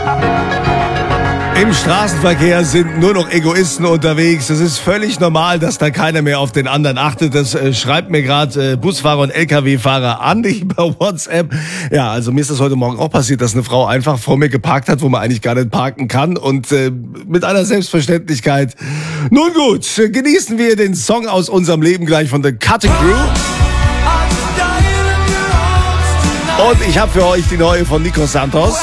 Im Straßenverkehr sind nur noch Egoisten unterwegs. Es ist völlig normal, dass da keiner mehr auf den anderen achtet. Das schreibt mir gerade Busfahrer und LKW-Fahrer Andi bei WhatsApp. Ja, also mir ist das heute Morgen auch passiert, dass eine Frau einfach vor mir geparkt hat, wo man eigentlich gar nicht parken kann. Und mit einer Selbstverständlichkeit. Nun gut, genießen wir den Song aus unserem Leben gleich von The Cutting Crew. Und ich habe für euch die neue von Nico Santos.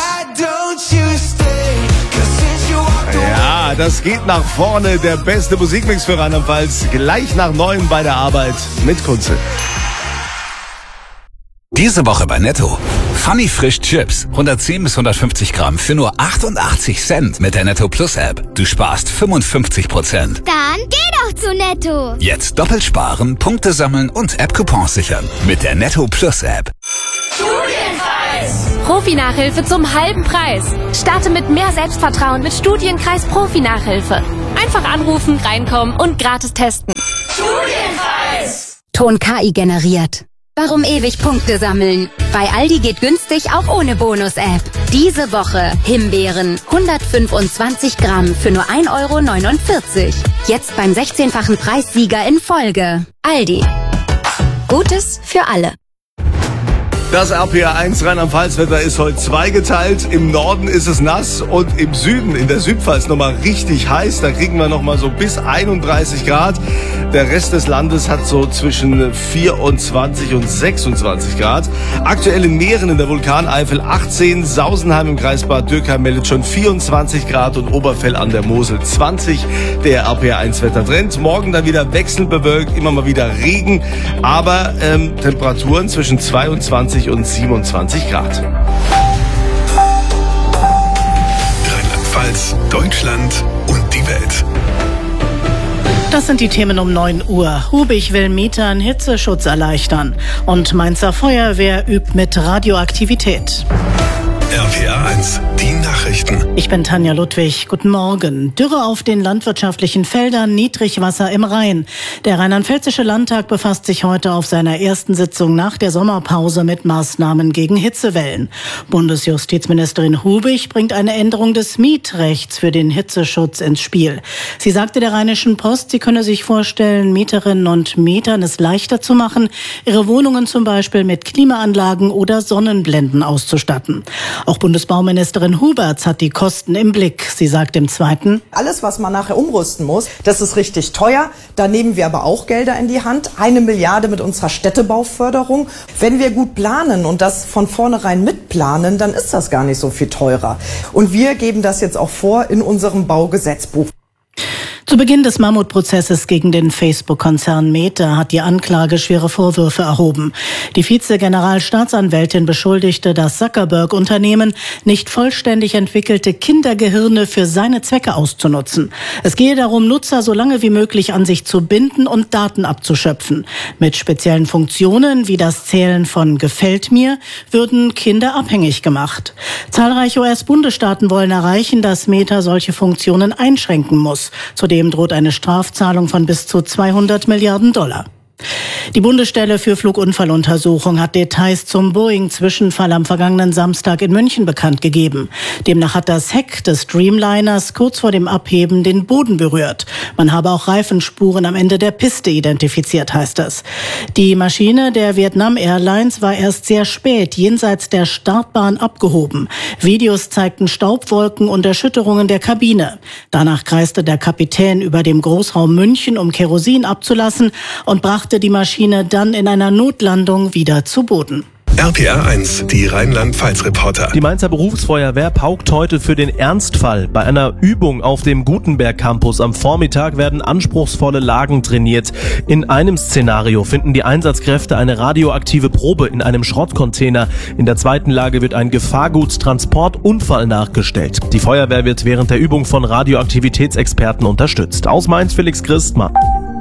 Ja, das geht nach vorne. Der beste Musikmix für Rheinland-Pfalz. Gleich nach 9 bei der Arbeit mit Kunze. Diese Woche bei Netto. Funny Frisch Chips. 110 bis 150 Gramm für nur 88 Cent mit der Netto Plus App. Du sparst 55%. Dann geh doch zu Netto. Jetzt doppelt sparen, Punkte sammeln und App-Coupons sichern. Mit der Netto Plus App. Profi-Nachhilfe zum halben Preis. Starte mit mehr Selbstvertrauen mit Studienkreis Profi-Nachhilfe. Einfach anrufen, reinkommen und gratis testen. Studienpreis! Ton KI generiert. Warum ewig Punkte sammeln? Bei Aldi geht günstig auch ohne Bonus-App. Diese Woche Himbeeren 125 Gramm für nur 1,49 €. Jetzt beim 16-fachen Preissieger in Folge. Aldi. Gutes für alle. Das RPR1 Rheinland-Pfalz-Wetter ist heute zweigeteilt. Im Norden ist es nass und im Süden, in der Südpfalz, nochmal richtig heiß. Da kriegen wir nochmal so bis 31 Grad. Der Rest des Landes hat so zwischen 24 und 26 Grad. Aktuell in Mähren in der Vulkaneifel 18, Sausenheim im Kreis Bad Dürkheim meldet schon 24 Grad und Oberfell an der Mosel 20. Der RPR1-Wettertrend. Morgen dann wieder wechselbewölkt, immer mal wieder Regen, aber Temperaturen zwischen 22 und 27 Grad. Rheinland-Pfalz, Deutschland und die Welt. Das sind die Themen um 9 Uhr. Hubich will Mietern Hitzeschutz erleichtern. Und Mainzer Feuerwehr übt mit Radioaktivität. RPR1, die Nachrichten. Ich bin Tanja Ludwig. Guten Morgen. Dürre auf den landwirtschaftlichen Feldern, Niedrigwasser im Rhein. Der Rheinland-Pfälzische Landtag befasst sich heute auf seiner ersten Sitzung nach der Sommerpause mit Maßnahmen gegen Hitzewellen. Bundesjustizministerin Hubich bringt eine Änderung des Mietrechts für den Hitzeschutz ins Spiel. Sie sagte der Rheinischen Post, sie könne sich vorstellen, Mieterinnen und Mietern es leichter zu machen, ihre Wohnungen zum Beispiel mit Klimaanlagen oder Sonnenblenden auszustatten. Auch Bundesbauministerin Huberts hat die Kosten im Blick. Sie sagt im Zweiten: Alles, was man nachher umrüsten muss, das ist richtig teuer. Da nehmen wir aber auch Gelder in die Hand. 1 Milliarde mit unserer Städtebauförderung. Wenn wir gut planen und das von vornherein mitplanen, dann ist das gar nicht so viel teurer. Und wir geben das jetzt auch vor in unserem Baugesetzbuch. Zu Beginn des Mammutprozesses gegen den Facebook-Konzern Meta hat die Anklage schwere Vorwürfe erhoben. Die Vize-Generalstaatsanwältin beschuldigte das Zuckerberg-Unternehmen, nicht vollständig entwickelte Kindergehirne für seine Zwecke auszunutzen. Es gehe darum, Nutzer so lange wie möglich an sich zu binden und Daten abzuschöpfen. Mit speziellen Funktionen wie das Zählen von Gefällt mir würden Kinder abhängig gemacht. Zahlreiche US-Bundesstaaten wollen erreichen, dass Meta solche Funktionen einschränken muss. Zudem droht eine Strafzahlung von bis zu $200 Milliarden. Die Bundesstelle für Flugunfalluntersuchung hat Details zum Boeing-Zwischenfall am vergangenen Samstag in München bekannt gegeben. Demnach hat das Heck des Dreamliners kurz vor dem Abheben den Boden berührt. Man habe auch Reifenspuren am Ende der Piste identifiziert, heißt es. Die Maschine der Vietnam Airlines war erst sehr spät jenseits der Startbahn abgehoben. Videos zeigten Staubwolken und Erschütterungen der Kabine. Danach kreiste der Kapitän über dem Großraum München, um Kerosin abzulassen, und brachte die Maschine dann in einer Notlandung wieder zu Boden. RPR1, die Rheinland-Pfalz-Reporter. Die Mainzer Berufsfeuerwehr paukt heute für den Ernstfall. Bei einer Übung auf dem Gutenberg-Campus am Vormittag werden anspruchsvolle Lagen trainiert. In einem Szenario finden die Einsatzkräfte eine radioaktive Probe in einem Schrottcontainer. In der zweiten Lage wird ein Gefahrgutstransportunfall nachgestellt. Die Feuerwehr wird während der Übung von Radioaktivitätsexperten unterstützt. Aus Mainz Felix Christmann.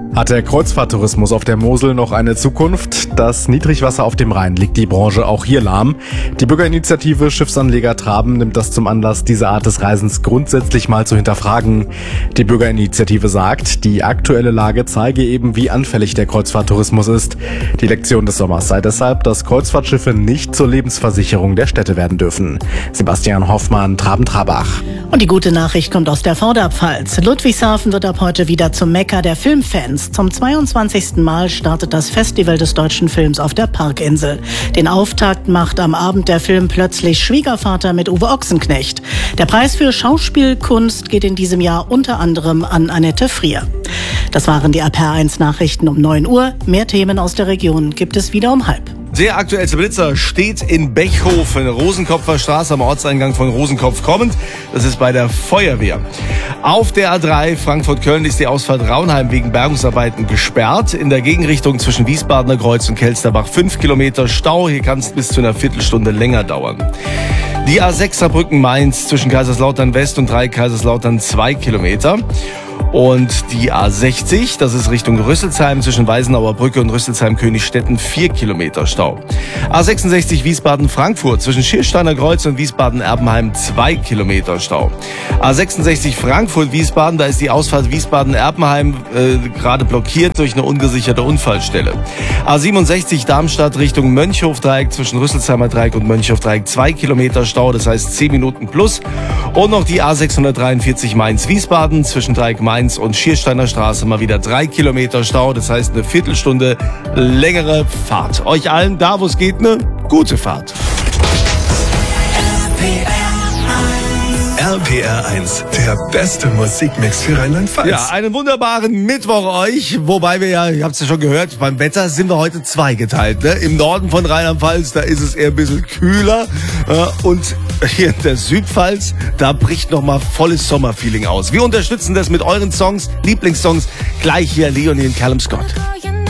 Hat der Kreuzfahrttourismus auf der Mosel noch eine Zukunft? Das Niedrigwasser auf dem Rhein legt die Branche auch hier lahm. Die Bürgerinitiative Schiffsanleger Traben nimmt das zum Anlass, diese Art des Reisens grundsätzlich mal zu hinterfragen. Die Bürgerinitiative sagt, die aktuelle Lage zeige eben, wie anfällig der Kreuzfahrttourismus ist. Die Lektion des Sommers sei deshalb, dass Kreuzfahrtschiffe nicht zur Lebensversicherung der Städte werden dürfen. Sebastian Hoffmann, Traben-Trabach. Und die gute Nachricht kommt aus der Vorderpfalz. Ludwigshafen wird ab heute wieder zum Mekka der Filmfans. Zum 22. Mal startet das Festival des deutschen Films auf der Parkinsel. Den Auftakt macht am Abend der Film Plötzlich Schwiegervater mit Uwe Ochsenknecht. Der Preis für Schauspielkunst geht in diesem Jahr unter anderem an Annette Frier. Das waren die RPR1 Nachrichten um 9 Uhr. Mehr Themen aus der Region gibt es wieder um 12:30. Der aktuellste Blitzer steht in Bechhofen, Rosenkopfer Straße am Ortseingang von Rosenkopf kommend. Das ist bei der Feuerwehr. Auf der A3 Frankfurt-Köln ist die Ausfahrt Raunheim wegen Bergungsarbeiten gesperrt. In der Gegenrichtung zwischen Wiesbadener Kreuz und Kelsterbach 5 Kilometer Stau. Hier kann es bis zu einer Viertelstunde länger dauern. Die A6 Saarbrücken-Mainz zwischen Kaiserslautern West und Kaiserslautern 2 Kilometer. Und die A60, das ist Richtung Rüsselsheim zwischen Weißenauer Brücke und Rüsselsheim-Königstetten 4 Kilometer Stau. A66 Wiesbaden-Frankfurt zwischen Schiersteiner Kreuz und Wiesbaden-Erbenheim 2 Kilometer Stau. A66 Frankfurt-Wiesbaden, da ist die Ausfahrt Wiesbaden-Erbenheim gerade blockiert durch eine ungesicherte Unfallstelle. A67 Darmstadt Richtung Mönchhofdreieck zwischen Rüsselsheimer Dreieck und Mönchhofdreieck 2 Kilometer Stau, das heißt 10 Minuten plus. Und noch die A643 Mainz-Wiesbaden zwischen Dreieck Mainz und Schiersteiner Straße mal wieder 3 Kilometer Stau, das heißt eine Viertelstunde längere Fahrt. Euch allen, da wo es geht, eine gute Fahrt. RPR1, der beste Musikmix für Rheinland-Pfalz. Ja, einen wunderbaren Mittwoch euch. Wobei wir ja, ihr habt es ja schon gehört, beim Wetter sind wir heute zweigeteilt. Ne? Im Norden von Rheinland-Pfalz, da ist es eher ein bisschen kühler. Und hier in der Südpfalz, da bricht nochmal volles Sommerfeeling aus. Wir unterstützen das mit euren Songs, Lieblingssongs. Gleich hier Leonie und Callum Scott.